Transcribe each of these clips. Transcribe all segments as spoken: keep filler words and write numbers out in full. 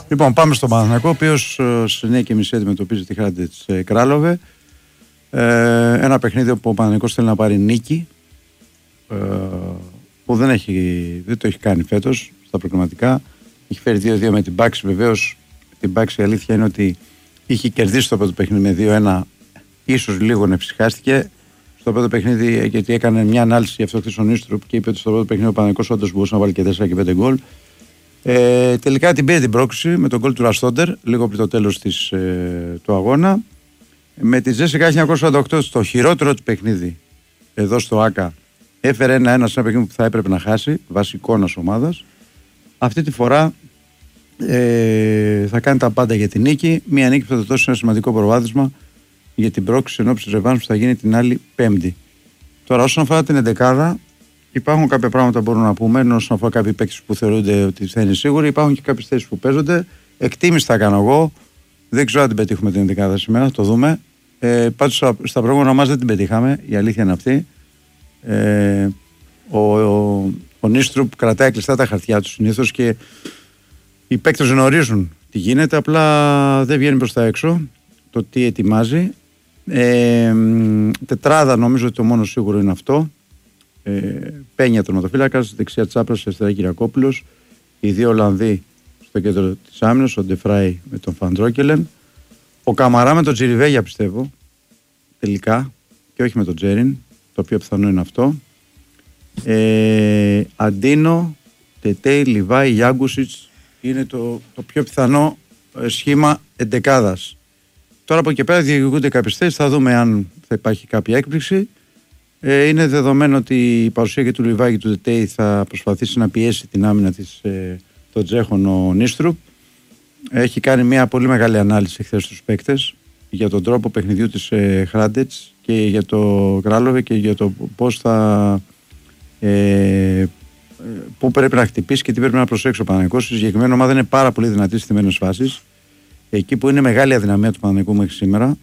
Λοιπόν, πάμε στον Παναθηναϊκό, ο οποίος σε εννιά και μισή αντιμετωπίζει τη Χράντετς Κράλοβε. Ε, ένα παιχνίδι όπου ο Παναθηναϊκός θέλει να πάρει νίκη, ε, που δεν, έχει, δεν το έχει κάνει φέτος στα προκριματικά. Έχει φέρει δύο δύο με την Πάξη. Βεβαίως, την Πάξη η αλήθεια είναι ότι είχε κερδίσει το πρώτο παιχνίδι με δύο ένα, ίσως λίγο να ψυχάστηκε. Στο πρώτο παιχνίδι, γιατί έκανε μια ανάλυση για αυτό ο Νίστρουπ και είπε ότι στο πρώτο παιχνίδι ο Παναθηναϊκός όντως μπορούσε να βάλει και τέσσερα και πέντε γκολ. Ε, τελικά την πήρε την πρόκληση με τον γκολ του Ραστόντερ λίγο πριν το τέλος της, ε, του αγώνα. Με τη Τζέσικα χίλια εννιακόσια σαράντα οκτώ στο χειρότερο του παιχνίδι εδώ στο ΆΚΑ έφερε ένα ένα σε ένα παιχνίδι που θα έπρεπε να χάσει βάσει εικόνας ομάδας. Αυτή τη φορά ε, θα κάνει τα πάντα για την νίκη. Μια νίκη που θα του δώσει ένα σημαντικό προβάδισμα για την πρόκληση ενόψει ρεβάνς που θα γίνει την άλλη Πέμπτη. Τώρα, όσον αφορά την εντεκάδα, υπάρχουν κάποια πράγματα που μπορούμε να πούμε. Όσον αφορά κάποιοι παίκτες που θεωρούνται ότι θα είναι σίγουροι, υπάρχουν και κάποιες θέσεις που παίζονται. Εκτίμηση θα κάνω εγώ. Δεν ξέρω αν την πετύχουμε την εντεκάδα σήμερα, το δούμε. Ε, Πάντως στα προηγούμενα μας δεν την πετύχαμε, η αλήθεια είναι αυτή. Ε, ο, ο, ο Νίστρουπ κρατάει κλειστά τα χαρτιά του συνήθως και οι παίκτες γνωρίζουν τι γίνεται, απλά δεν βγαίνει προς τα έξω το τι ετοιμάζει. Ε, τετράδα νομίζω ότι το μόνο σίγουρο είναι αυτό. Ε, Πένια τερματοφύλακας, δεξιά Τσάπρας, αριστερά Κυριακόπουλος, οι δύο Ολλανδοί στο κέντρο της άμυνας, ο Ντεφράι με τον Φαντρόκελεν, ο Καμαρά με τον Τζιριβέγια πιστεύω τελικά και όχι με τον Τζέριν, το πιο πιθανό είναι αυτό. ε, Αντίνο, Τετέι, Λιβάη, Γιάγκουσιτς είναι το, το πιο πιθανό ε, σχήμα εντεκάδας. Τώρα από εκεί πέρα διεκδικούνται κάποιες θέσεις, θα δούμε αν θα υπάρχει κάποια έκπληξη. Ε, είναι δεδομένο ότι η παρουσία και του Λιβάη και του Τετέι θα προσπαθήσει να πιέσει την άμυνα της ε, των Τσέχων ο Νίστρουπ. Έχει κάνει μια πολύ μεγάλη ανάλυση χθες στους παίκτες για τον τρόπο παιχνιδιού της ε, Χράντετς και για το Κράλοβε και για το πώς θα ε, πού πρέπει να χτυπήσει και τι πρέπει να προσέξει ο Παναθηναϊκός. Η συγκεκριμένη ομάδα είναι πάρα πολύ δυνατή στις στιμένες φάσεις, εκεί που είναι μεγάλη αδυναμία του Παναθηναϊκού μέχρι σήμερα.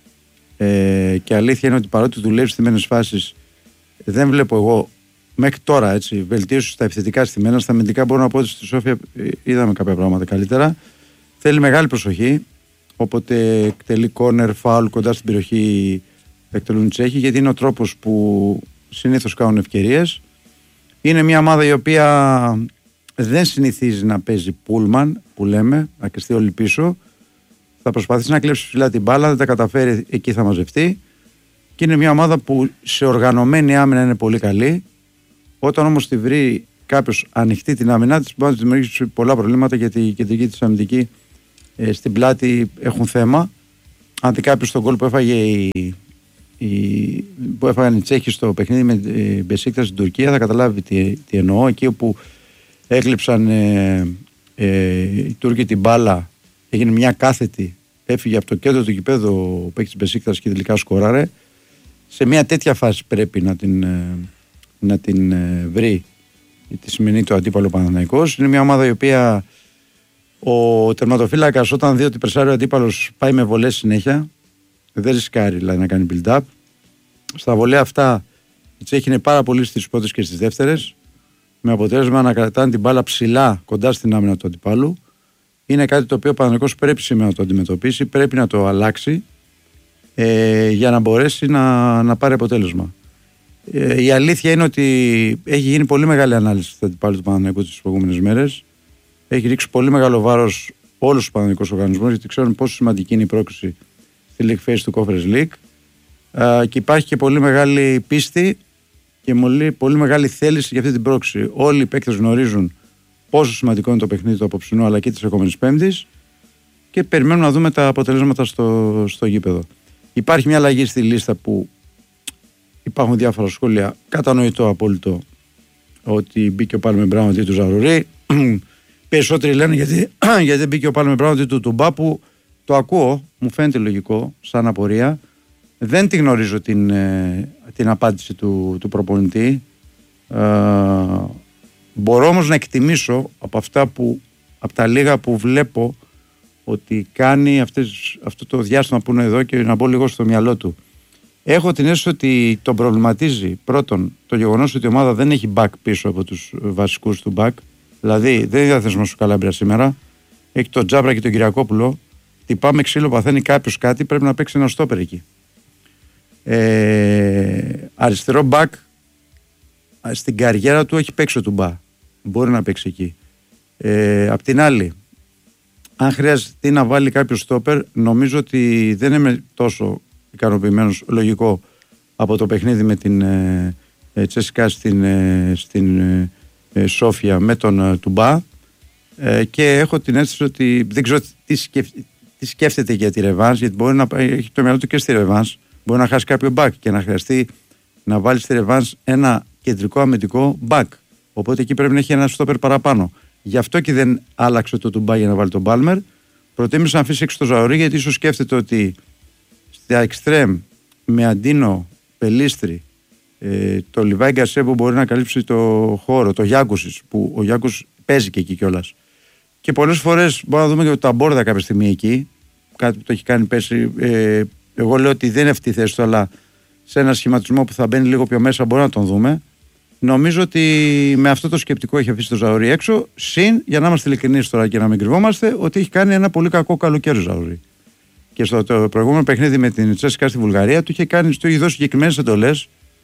Ε, και αλήθεια είναι ότι παρότι δουλεύει στις στιμένες φάσεις, δεν βλέπω εγώ μέχρι τώρα έτσι, βελτίωση στα επιθετικά στιμένα. Στα αμυντικά μπορώ να πω ότι στη Σόφια είδαμε κάποια πράγματα καλύτερα. Θέλει μεγάλη προσοχή. Όποτε εκτελεί κόρνερ, φάουλ κοντά στην περιοχή, εκτελούν οι Τσέχοι, γιατί είναι ο τρόπος που συνήθως κάνουν ευκαιρίες. Είναι μια ομάδα η οποία δεν συνηθίζει να παίζει πούλμαν, που λέμε, να κρυστεί όλοι πίσω. Θα προσπαθήσει να κλέψει ψηλά την μπάλα, δεν τα καταφέρει, εκεί θα μαζευτεί. Και είναι μια ομάδα που σε οργανωμένη άμυνα είναι πολύ καλή. Όταν όμως τη βρει κάποιος ανοιχτή την άμυνά της, μπορεί να τη δημιουργήσει πολλά προβλήματα, γιατί η κεντρική της αμυντική ε, στην πλάτη έχουν θέμα. Αν δει κάποιος τον γκολ που έφαγε η, η, που έφαγαν οι Τσέχοι στο παιχνίδι με την Μπεσίκτας στην Τουρκία, θα καταλάβει τι, τι εννοώ. Εκεί όπου έκλειψαν ε, ε, οι Τούρκοι την μπάλα, έγινε μια κάθετη, έφυγε από το κέντρο του γηπέδου ο παίκτης της Μπεσίκτας και τελικά σκοράρε. Σε μια τέτοια φάση πρέπει να την, να την βρει τη σημερινή του αντίπαλο Παναθηναϊκός. Είναι μια ομάδα η οποία ο τερματοφύλακας όταν δει ότι περσάρει ο αντίπαλος πάει με βολές συνέχεια, δεν ρισκάρει δηλαδή να κάνει build-up. Στα βολέα αυτά οι Τσέχοι είναι πάρα πολύ στις πρώτες και στις δεύτερες, με αποτέλεσμα να κρατάνε την μπάλα ψηλά κοντά στην άμυνα του αντιπάλου. Είναι κάτι το οποίο ο Παναθηναϊκός πρέπει σήμερα να το αντιμετωπίσει, πρέπει να το αλλάξει ε, για να μπορέσει να, να πάρει αποτέλεσμα. Ε, η αλήθεια είναι ότι έχει γίνει πολύ μεγάλη ανάλυση του αντιπάλου του Παναθηναϊκού τις προηγούμενες μέρες. Έχει ρίξει πολύ μεγάλο βάρος όλους τους παναθηναϊκούς οργανισμούς, γιατί ξέρουν πόσο σημαντική είναι η πρόκριση στη League Phase του Conference League. Ε, και υπάρχει και πολύ μεγάλη πίστη και πολύ, πολύ μεγάλη θέληση για αυτή την πρόκριση. Όλοι οι παίκτες γνωρίζουν πόσο σημαντικό είναι το παιχνίδι του απόψινού αλλά και της επόμενης Πέμπτης και περιμένουμε να δούμε τα αποτελέσματα στο, στο γήπεδο. Υπάρχει μια αλλαγή στη λίστα που υπάρχουν διάφορα σχόλια. Κατανοητό απόλυτο ότι μπήκε ο Πάλμε Μπράουν αντί του Ζαρουρί. Περισσότεροι λένε γιατί, γιατί μπήκε ο Πάλμε Μπράουν αντί του Τουμπά, που το ακούω, μου φαίνεται λογικό σαν απορία. Δεν τη γνωρίζω την, την απάντηση του, του προπονητή. Ε, μπορώ όμως να εκτιμήσω από αυτά που, από τα λίγα που βλέπω, ότι κάνει αυτές, αυτό το διάστημα που είναι εδώ και να μπω λίγο στο μυαλό του. Έχω την αίσθηση ότι τον προβληματίζει πρώτον το γεγονός ότι η ομάδα δεν έχει back πίσω από τους βασικούς του back. Δηλαδή δεν είναι διαθέσιμος ο Καλάμπρια σήμερα. έχει τον Τζάμπρα και τον Κυριακόπουλο. Τυπάμε ξύλο, παθαίνει κάποιο κάτι, πρέπει να παίξει ένα στόπερ εκεί. Ε, αριστερό μπακ, στην καριέρα του έχει παίξει ο Τουμπά. Μπορεί να παίξει εκεί. Ε, απ' την άλλη, αν χρειάζεται να βάλει κάποιο στόπερ, νομίζω ότι δεν είμαι τόσο ικανοποιημένος, λογικό, από το παιχνίδι με την ε, ε, Τσέσικα στην, ε, στην ε, ε, Σόφια με τον ε, Τουμπά, ε, και έχω την αίσθηση ότι δεν ξέρω τι, σκεφ, τι σκέφτεται για τη ρεβάνς, γιατί μπορεί να έχει το μυαλό του και στη ρεβάνς, μπορεί να χάσει κάποιο μπακ και να χρειαστεί να βάλει στη ρεβάνς ένα κεντρικό αμυντικό μπακ, οπότε εκεί πρέπει να έχει ένα στόπερ παραπάνω. Γι' αυτό και δεν άλλαξε το Τουμπά για να βάλει τον Πάλμερ. Προτίμησε να αφήσει έξω το Ζαωρί, γιατί ίσως σκέφτεται ότι στα εξτρέμ με Αντίνο, Πελίστρη, ε, το Λιβάη Γκασέ που μπορεί να καλύψει το χώρο, το Γιάκουσης που ο Γιάκους παίζει και εκεί κιόλας. Και πολλές φορές μπορούμε να δούμε και το Ταμπόρδα κάποια στιγμή εκεί, κάτι που το έχει κάνει πέρσι. Ε, εγώ λέω ότι δεν είναι αυτή η θέση του, αλλά σε ένα σχηματισμό που θα μπαίνει λίγο πιο μέσα μπορεί να τον δούμε. Νομίζω ότι με αυτό το σκεπτικό έχει αφήσει το Ζαωρί έξω. Συν, για να είμαστε ειλικρινείς τώρα και να μην κρυβόμαστε, ότι έχει κάνει ένα πολύ κακό καλοκαίρι ο Ζαωρί. Και στο το προηγούμενο παιχνίδι με την Τσέσικα στη Βουλγαρία του είχε, κάνει, του είχε δώσει συγκεκριμένες εντολές.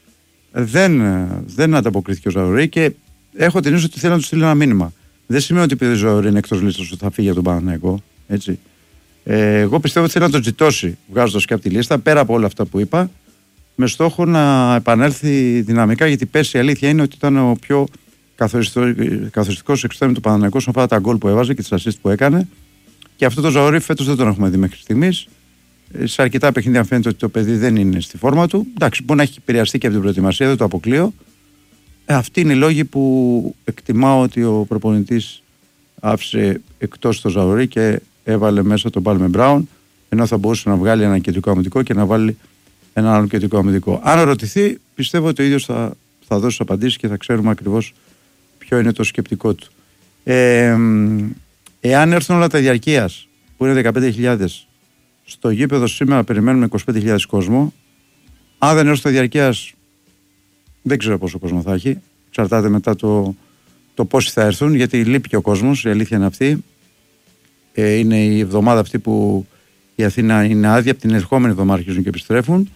Δεν, δεν ανταποκρίθηκε ο Ζαωρί και έχω την αίσθηση ότι θέλει να του στείλει ένα μήνυμα. Δεν σημαίνει ότι επειδή ο Ζαωρί είναι εκτός λίστας ότι θα φύγει από τον Παναθηναϊκό. Έτσι. Ε, εγώ πιστεύω ότι θέλει να τον τζιτώσει βγάζοντας και από τη λίστα, πέρα από όλα αυτά που είπα, με στόχο να επανέλθει δυναμικά, γιατί πέρσι η αλήθεια είναι ότι ήταν ο πιο καθοριστικός εξτρέμ του Παναθηναϊκού όσον αφορά τα γκολ που έβαζε και τις assist που έκανε. Και αυτό το Ζαωρί φέτος δεν τον έχουμε δει μέχρι στιγμής. Σε αρκετά παιχνίδια φαίνεται ότι το παιδί δεν είναι στη φόρμα του. Εντάξει, μπορεί να έχει επηρεαστεί και από την προετοιμασία, δεν το αποκλείω. Ε, αυτοί είναι οι λόγοι που εκτιμάω ότι ο προπονητής άφησε εκτός το Ζαωρί και έβαλε μέσα τον Πάλμε Μπράουν, ενώ θα μπορούσε να βγάλει ένα κεντρικό αμυντικό και να βάλει ένα άλλο κεντρικό αμυντικό. Αν ρωτηθεί, πιστεύω ότι ο ίδιος θα, θα δώσει απαντήσεις και θα ξέρουμε ακριβώς ποιο είναι το σκεπτικό του. Ε, εάν έρθουν όλα τα διαρκείας, που είναι δεκαπέντε χιλιάδες, στο γήπεδο σήμερα περιμένουμε είκοσι πέντε χιλιάδες κόσμο. Αν δεν έρθουν τα διαρκείας, δεν ξέρω πόσο κόσμο θα έχει. Εξαρτάται μετά το, το πόσοι θα έρθουν, γιατί λείπει και ο κόσμος, η αλήθεια είναι αυτή. Ε, είναι η εβδομάδα αυτή που η Αθήνα είναι άδεια, από την ερχόμενη εβδομάδα αρχίζουν και επιστρέφουν.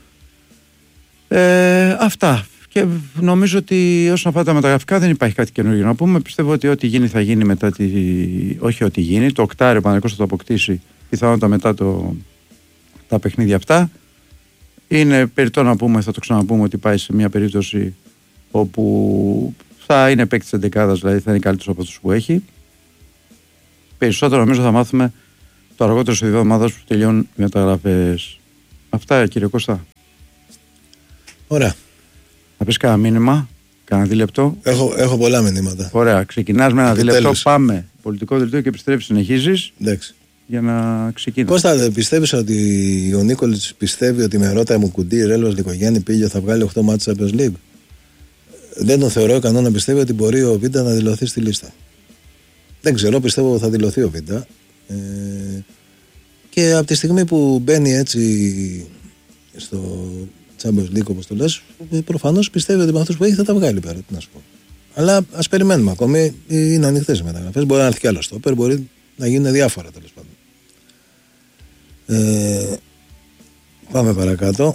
Ε, αυτά. Και νομίζω ότι όσον αφορά τα μεταγραφικά δεν υπάρχει κάτι καινούργιο να πούμε. Πιστεύω ότι ό,τι γίνει θα γίνει μετά τη. Όχι ό,τι γίνει. Το οκτάριο ο Παναθηναϊκός θα το αποκτήσει πιθανότατα μετά το... τα παιχνίδια αυτά. Είναι περιττό να πούμε, θα το ξαναπούμε, ότι πάει σε μια περίπτωση όπου θα είναι παίκτης εντεκάδας, δηλαδή θα είναι καλύτερος από αυτούς που έχει. Περισσότερο νομίζω θα μάθουμε το αργότερο σε δύο εβδομάδες που τελειώνουν οι μεταγραφές. Αυτά, κύριε Κώστα. Ωραία. Θα πεις κανένα μήνυμα, κανένα δίλεπτο. Έχω, έχω πολλά μηνύματα. Ωραία, ξεκινάς με ένα δίλεπτο, πάμε. Πολιτικό δελτίο και επιστρέφεις, συνεχίζεις. Εντάξει. Για να ξεκινήσεις. Κώστα, πιστεύεις ότι ο Νίκολιτς πιστεύει ότι με Ρώτα μου κουντί, Ρέλος, Λικογιάννη, Πίλιο θα βγάλει οκτώ μάτς Champions League? Δεν τον θεωρώ ικανό να πιστεύει ότι μπορεί ο Βίντα να δηλωθεί στη λίστα. Δεν ξέρω, πιστεύω ότι θα δηλωθεί ο Βίντα. Ε, και από τη στιγμή που μπαίνει έτσι στο Champions League, όπως το λες, προφανώς πιστεύει ότι με αυτούς που έχει θα τα βγάλει πέρα. Τι να σου πω. Αλλά ας περιμένουμε ακόμη. Είναι ανοιχτές οι μεταγραφές. Μπορεί να έρθει κι άλλο στόπερ, μπορεί να γίνουν διάφορα τέλος πάντων. Ε, πάμε παρακάτω.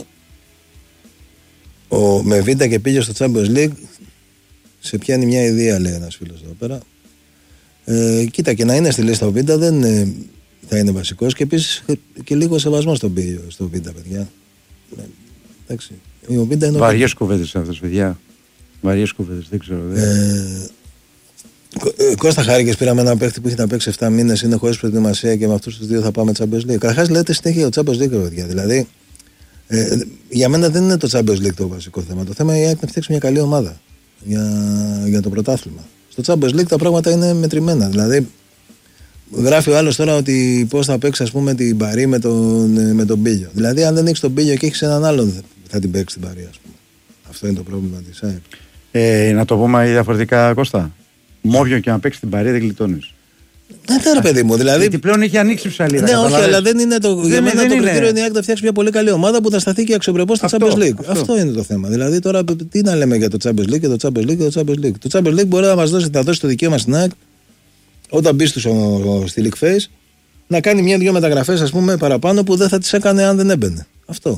Ο, με Βίντα και πήγε στο Champions League, σε πιάνει μια ιδέα, λέει ένας φίλος εδώ πέρα. Ε, κοίτα, και να είναι στη λίστα ο Βίντα δεν ε, θα είναι βασικός, και επίσης και λίγο σεβασμό στον Πίλιο, στο Βίντα, παιδιά. Ε, εντάξει. Ο Βίντα είναι. Βαριές κουβέντες αυτές, παιδιά. Βαριές κουβέντες, δεν ξέρω. Δεν... Ε, Κώστα, χάρηκες, πήραμε ένα παίχτη που έχει να παίξει επτά μήνες, είναι χωρίς προετοιμασία και με αυτούς τους δύο θα πάμε Champions League. Καταρχάς, λέτε συνέχεια το Champions League, παιδιά. Δηλαδή, ε, για μένα δεν είναι το Champions League το βασικό θέμα. Το θέμα είναι να φτιάξει μια καλή ομάδα για, για το πρωτάθλημα. Στο Champions League τα πράγματα είναι μετρημένα. Δηλαδή, γράφει ο άλλος τώρα ότι πώς θα παίξει, ας πούμε, την Παρί με τον, με τον Πίλιο. Δηλαδή, αν δεν έχει τον Πίλιο και έχει έναν άλλον, θα την παίξει την Παρί, ας πούμε. Αυτό είναι το πρόβλημα της ΑΕΠ. Ε, να το πούμε διαφορετικά, Κώστα. Με όποιον και να παίξει την Παρί δεν γλιτώνεις. Ναι, ναι, ρε παιδί μου. Δηλαδή... Γιατί πλέον έχει ανοίξει ψαλίδα. Ναι, όχι, αλλά δεν είναι το. Δεν για μένα δεν το είναι. κριτήριο είναι η ΑΕΚ να φτιάξει μια πολύ καλή ομάδα που θα σταθεί και αξιοπρεπώς στο Champions League. Αυτό. αυτό είναι το θέμα. Δηλαδή τώρα τι να λέμε για το Champions League και το Champions League και το Champions League. Το Champions League μπορεί να μας δώσει, θα δώσει το δικαίωμα στην ΑΕΚ όταν μπει στη League Phase, να κάνει μια-δυο μεταγραφές, ας πούμε, παραπάνω που δεν θα τις έκανε αν δεν έμπαινε. Αυτό.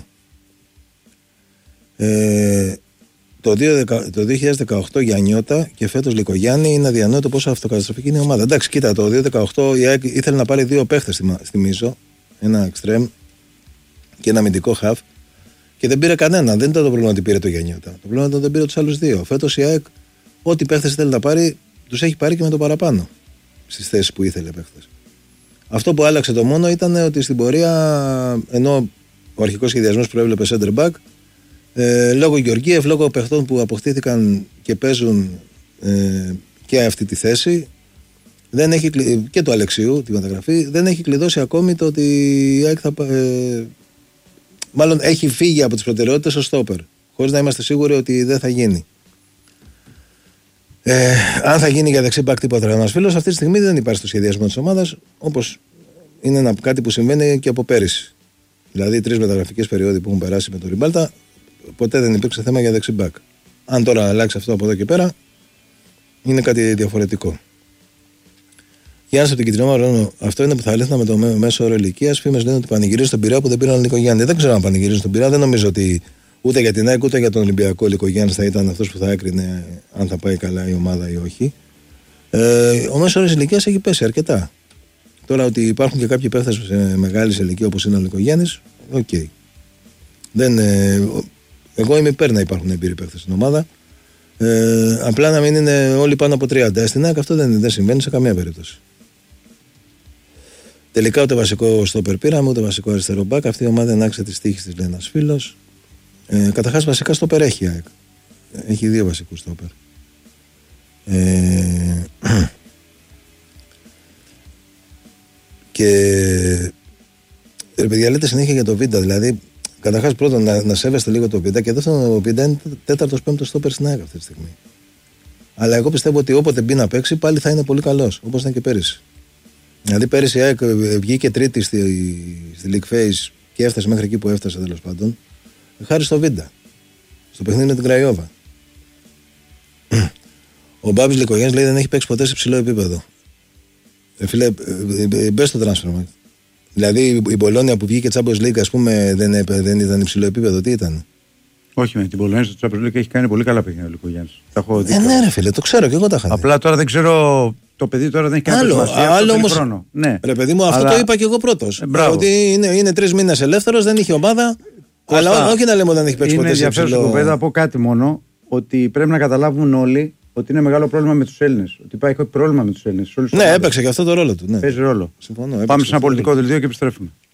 Ε, το, το δύο χιλιάδες δεκαοκτώ για Νιώτα και φέτος Λικογιάννη είναι αδιανόητο πόσο αυτοκαταστροφική είναι η ομάδα. Εντάξει, κοίτα, το δύο χιλιάδες δεκαοκτώ η ΑΕΚ ήθελε να πάρει δύο παίχτες, θυμίζω. Ένα εξτρέμ και ένα αμυντικό χαφ. Και δεν πήρε κανένα. Δεν ήταν το πρόβλημα ότι πήρε το Γιαννιώτα. Το πρόβλημα ήταν ότι δεν πήρε τους άλλους δύο. Φέτος η ΑΕΚ, ό,τι παίχτες θέλει να πάρει, τους έχει πάρει και με το παραπάνω στις θέσεις που ήθελε παίχτες. Αυτό που άλλαξε το μόνο ήταν ότι στην πορεία, ενώ ο αρχικός σχεδιασμός προέβλεπε center back, ε, λόγω Γεωργίευ, λόγω παιχτών που αποκτήθηκαν και παίζουν ε, και αυτή τη θέση, δεν έχει, και του Αλεξίου, τη μεταγραφή, δεν έχει κλειδώσει ακόμη το ότι η ΑΕΚ θα. Ε, μάλλον έχει φύγει από τις προτεραιότητες ο στόπερ, χωρίς να είμαστε σίγουροι ότι δεν θα γίνει. Ε, αν θα γίνει για δεξί μπακ τίποτα ένας φίλος, αυτή τη στιγμή δεν υπάρχει στο σχεδιασμό της ομάδας, όπως είναι ένα, κάτι που συμβαίνει και από πέρυσι. Δηλαδή, τρεις μεταγραφικές περιόδοι που έχουν περάσει με τον Ριμπάλτα, ποτέ δεν υπήρξε θέμα για δεξί μπακ. Αν τώρα αλλάξει αυτό από εδώ και πέρα, είναι κάτι διαφορετικό. Γιάννη από την Κιτρινόμαυρο, αυτό είναι που θα αλήθεια με το μέσο όρο ηλικίας. Φήμες λένε ότι πανηγυρίζουν τον Πειραιά που δεν πήραν Λικογιάννη. Δεν ξέρω αν πανηγυρίζουν τον Πειραιά, δεν νομίζω ότι ούτε για την ΑΕΚ ούτε για τον Ολυμπιακό Λικογιάννη θα ήταν αυτός που θα έκρινε αν θα πάει καλά η ομάδα ή όχι. Ε, ο μέσο όρο ηλικίας έχει πέσει αρκετά. Τώρα ότι υπάρχουν και κάποιοι παίχτες σε μεγάλη ηλικία όπως είναι ο Λικογιάννης, οκ. Okay. Ε, εγώ είμαι υπέρ να υπάρχουν εμπειροί παίχτες στην ομάδα. Ε, απλά να μην είναι όλοι πάνω από τριάντα. Στην ΑΕΚ αυτό δεν, δεν συμβαίνει σε καμία περίπτωση. Τελικά ούτε βασικό στόπερ πήραμε, ούτε βασικό αριστερό μπακ. Αυτή η ομάδα ενάξε τη τύχη της, λέει ένας φίλος. Ε, καταρχάς βασικά στόπερ έχει η ΑΕΚ. Έχει δύο βασικούς στόπερ. Ε, και ρε παιδιά, λέτε συνέχεια για το Βίντα. Δηλαδή, καταρχάς πρώτον να, να σέβεστε λίγο το Βίντα και δεύτερον ο Βίντα είναι τέταρτος πέμπτος στόπερ στην ΑΕΚ αυτή τη στιγμή. Αλλά εγώ πιστεύω ότι όποτε μπει να παίξει πάλι θα είναι πολύ καλός, όπως ήταν και πέρυσι. Δηλαδή πέρυσι η ΑΕΚ βγήκε τρίτη στη, στη League Phase και έφτασε μέχρι εκεί που έφτασε τέλος πάντων, χάρη στο Βίντα, στο παιχνίδι με την Κραϊόβα. Ο Μπάμπης Λικογιάννης λέει δεν έχει παίξει ποτέ σε ψηλό επίπεδο. Ε, φίλε, μπες στο transfer. Δηλαδή η Μπολόνια που βγήκε Champions League, ας πούμε, δεν, δεν ήταν υψηλό επίπεδο, τι ήταν? Όχι, με την Μπολόνια στο Champions League έχει κάνει πολύ καλά παιχνίδια ο Λικογιάννης. Τα έχω δει. Ε, ναι, ρε φίλε, το ξέρω και εγώ τα είχα δει. Απλά τώρα δεν ξέρω. Το παιδί τώρα δεν έχει κάνει σημασία. Άλλο όμως. Χρόνο. Ναι. Ρε παιδί μου, αυτό αλλά... το είπα και εγώ πρώτος. Ε, ότι είναι, είναι τρεις μήνες ελεύθερος, δεν είχε ομάδα. Κώστα, αλλά όχι να λέμε ότι δεν έχει παίξει ποτέ. Είναι ενδιαφέρον στο παιδί, θα πω κάτι μόνο. Ότι πρέπει να καταλάβουν όλοι ότι είναι μεγάλο πρόβλημα με τους Έλληνες. Ότι υπάρχει πρόβλημα με τους Έλληνες. Ναι, έπαιξε και αυτό το ρόλο του. Ναι. Παίζει ρόλο. Συμφωνώ. Πάμε σε ένα πολιτικό δελτίο και επιστρέφουμε.